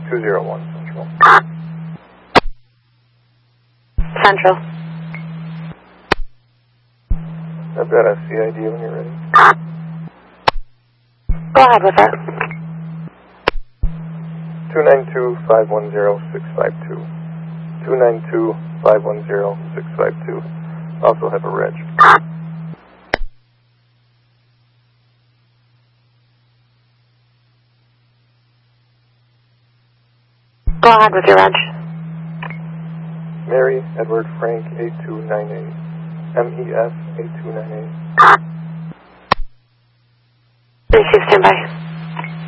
201 Central. Central. I've got a CID when you're ready. Go ahead with it. 292-510-652. 292-510-652. Also have a reg. Go ahead with your reg. Mary Edward Frank 8298. MEF 8298. Receive standby.